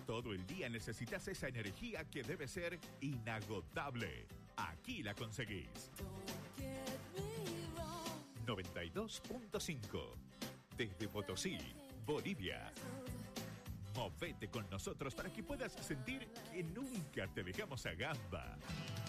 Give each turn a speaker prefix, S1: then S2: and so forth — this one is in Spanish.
S1: Todo el día necesitas esa energía que debe ser inagotable. Aquí la conseguís. 92.5 desde Potosí, Bolivia. Movete con nosotros para que puedas sentir que nunca te dejamos a gamba.